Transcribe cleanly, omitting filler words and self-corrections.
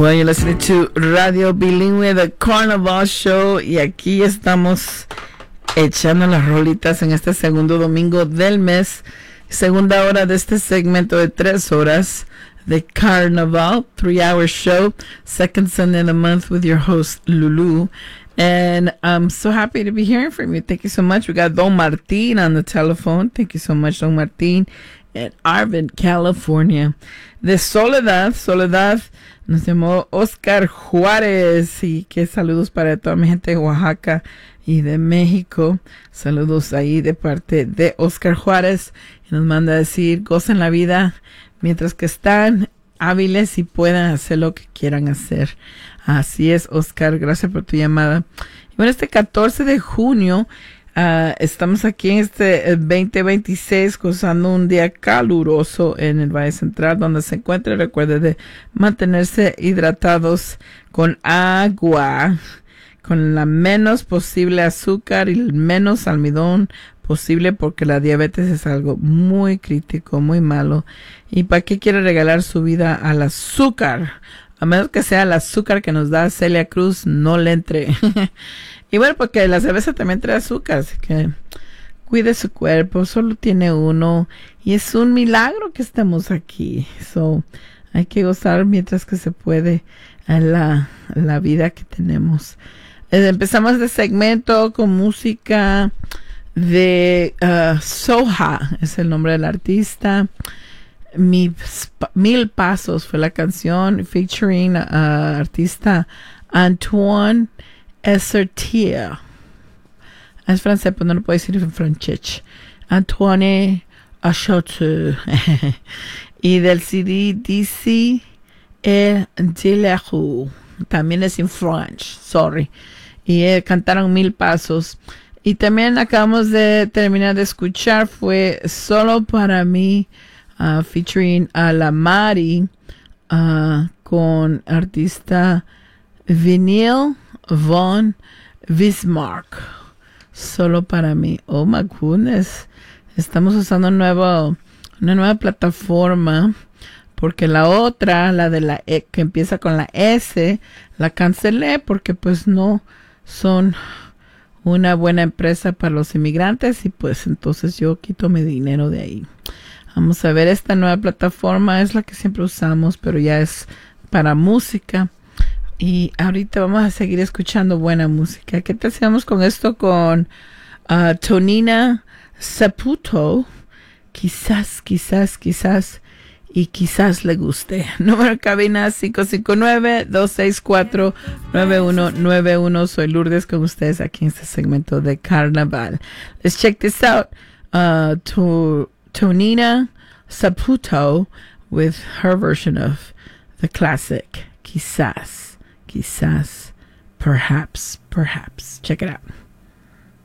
Well, you're listening to Radio Bilingüe, The Carnival Show, y aquí estamos echando las rolitas en este segundo domingo del mes, segunda hora de este segmento de 3 horas de Carnival, 3-hour show, second Sunday of the month with your host, Lulu. And I'm so happy to be hearing from you. Thank you so much. We got Don Martin on the telephone. Thank you so much, Don Martin, in Arvin, California. De Soledad, nos llamó Oscar Juárez, y qué saludos para toda mi gente de Oaxaca y de México. Saludos ahí de parte de Oscar Juárez, y nos manda a decir: gocen la vida mientras que están hábiles y puedan hacer lo que quieran hacer. Así es, Oscar, gracias por tu llamada. Y bueno, este 14 de junio estamos aquí en este 2026 gozando un día caluroso en el Valle Central, donde se encuentra. Recuerde de mantenerse hidratados con agua, con la menos posible azúcar y el menos almidón posible, porque la diabetes es algo muy crítico, muy malo. ¿Y para qué quiere regalar su vida al azúcar? A menos que sea el azúcar que nos da Celia Cruz, no le entre. Y bueno, porque la cerveza también trae azúcar, así que cuide su cuerpo, solo tiene uno, y es un milagro que estemos aquí. So, hay que gozar mientras que se puede la vida que tenemos. Empezamos este segmento con música de Soha, es el nombre del artista. Mil Pasos fue la canción, featuring artista Antoine Essertier. Es francés, pero no lo puedo decir en francés. Antoine Essertier. Y del CD DC et de la Rue. También es en French, sorry. Y cantaron Mil Pasos. Y también acabamos de terminar de escuchar, fue Solo para mí, featuring a la Mari, con artista Vinyl von Bismarck. Solo para mí. Oh my goodness. Estamos usando una nueva plataforma, porque la otra, la de la que empieza con la S, la cancelé porque pues no son una buena empresa para los inmigrantes, y pues entonces yo quito mi dinero de ahí. Vamos a ver, esta nueva plataforma es la que siempre usamos, pero ya es para música. Y ahorita vamos a seguir escuchando buena música. ¿Qué tal si vamos con esto con Tonina Saputo? Quizás y quizás le guste. Número de cabina 559-264-9191. Soy Lourdes con ustedes aquí en este segmento de Carnaval. Let's check this out. Tonina Saputo with her version of the classic Quizás, perhaps. Check it out.